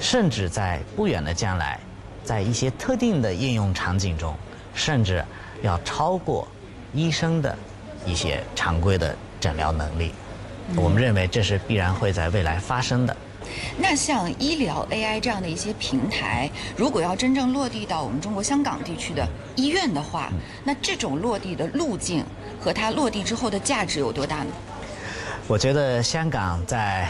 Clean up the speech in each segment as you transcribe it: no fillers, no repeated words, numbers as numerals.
甚至在不远的将来，在一些特定的应用场景中，甚至要超过医生的一些常规的诊疗能力。我们认为这是必然会在未来发生的。 那像医疗 AI 这样的一些平台，如果要真正落地到我们中国香港地区的医院的话，那这种落地的路径和它落地之后的价值有多大呢？ 我觉得香港在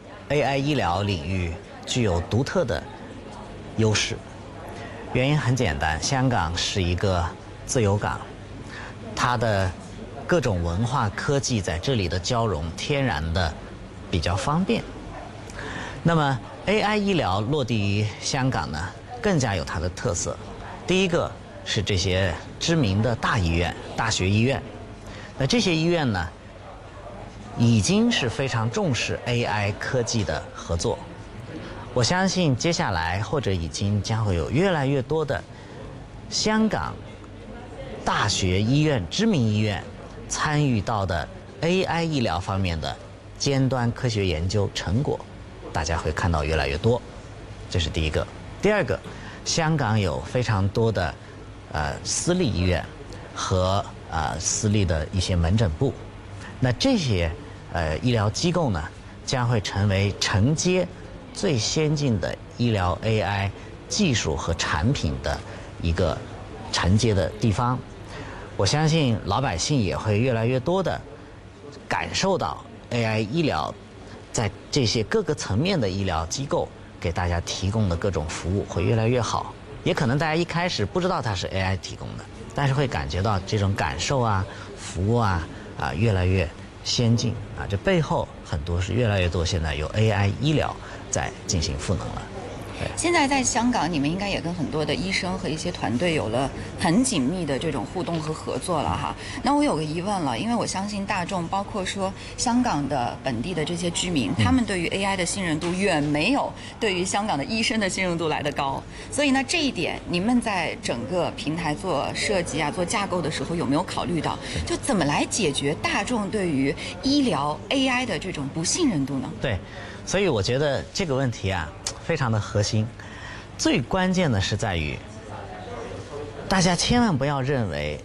AI 医疗领域具有独特的优势。原因很简单，香港是一个自由港，它的各种文化科技在这里的交融，天然的比较方便。那么 AI 医疗落地于香港呢，更加有它的特色。第一个是这些知名的大医院、大学医院，那这些医院呢，已经是非常重视 AI 科技的合作。我相信接下来或者已经将会有越来越多的香港大学医院、知名医院参与到的 AI 医疗方面的尖端科学研究成果，大家会看到越来越多。这是第一个。第二个，香港有非常多的私立医院和私立的一些门诊部，那这些医疗机构呢，将会成为承接最先进的医疗 AI 技术和产品的一个承接的地方。我相信老百姓也会越来越多的感受到 AI 医疗在这些各个层面的医疗机构给大家提供的各种服务会越来越好。也可能大家一开始不知道它是 AI 提供的，但是会感觉到这种感受啊、服务啊越来越先进啊，这背后很多是越来越多现在有 AI 医疗在进行赋能了。 现在在香港，你们应该也跟很多的医生和一些团队有了很紧密的这种互动和合作了哈。那我有个疑问了，因为我相信大众，包括说香港的本地的这些居民，他们对于 AI 的信任度远没有对于香港的医生的信任度来得高。所以呢，这一点你们在整个平台做设计啊、做架构的时候有没有考虑到？就怎么来解决大众对于医疗 AI 的这种不信任度呢？ 对，所以我觉得这个问题啊，非常的核心。最关键的是在于，大家千万不要认为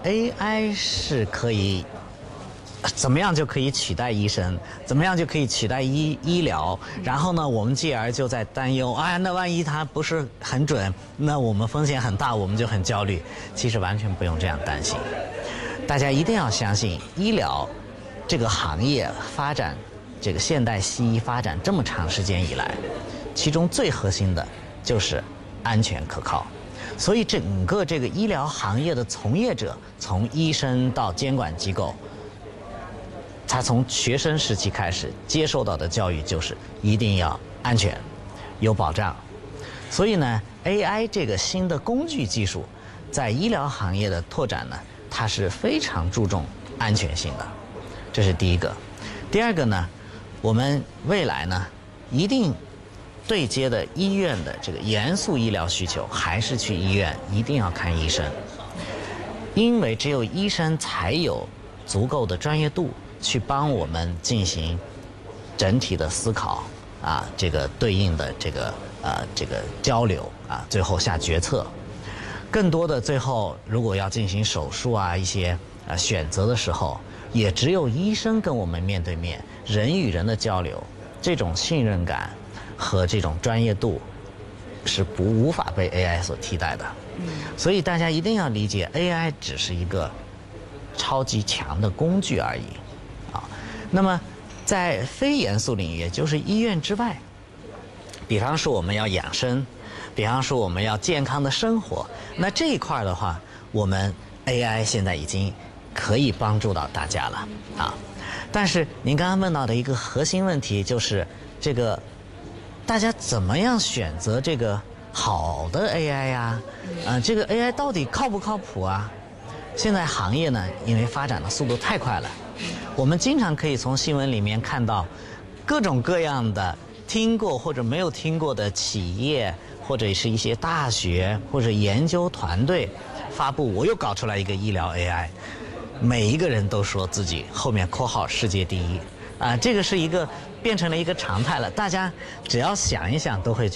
AI 是可以怎么样就可以取代医生，怎么样就可以取代医疗，然后呢，我们继而就在担忧，那万一它不是很准，那我们风险很大，我们就很焦虑。其实完全不用这样担心，大家一定要相信，医疗这个行业发展，这个现代西医发展这么长时间以来，其中最核心的就是安全可靠。所以整个这个医疗行业的从业者，从医生到监管机构，他从学生时期开始接受到的教育就是一定要安全、有保障。所以呢 ，AI 这个新的工具技术在医疗行业的拓展呢，它是非常注重安全性的，这是第一个。第二个呢，我们未来呢，一定对接的医院的这个严肃医疗需求，还是去医院一定要看医生，因为只有医生才有足够的专业度去帮我们进行整体的思考啊，这个对应的这个交流啊，最后下决策。更多的最后如果要进行手术啊，一些选择的时候，也只有医生跟我们面对面，人与人的交流，这种信任感和这种专业度是无法被 AI 所替代的。所以大家一定要理解 AI 只是一个超级强的工具而已啊。那么在非严肃领域，也就是医院之外，比方说我们要养生，比方说我们要健康的生活，那这一块的话，我们 AI 现在已经可以帮助到大家了啊。但是您刚刚问到的一个核心问题就是这个大家怎么样选择这个好的 AI 呀？这个 AI 到底靠不靠谱啊？现在行业呢，因为发展的速度太快了，我们经常可以从新闻里面看到各种各样的听过或者没有听过的企业，或者是一些大学或者研究团队发布，我又搞出来一个医疗 AI， 每一个人都说自己后面括号世界第一啊，这个是一个变成了一个常态了，大家只要想一想都会觉得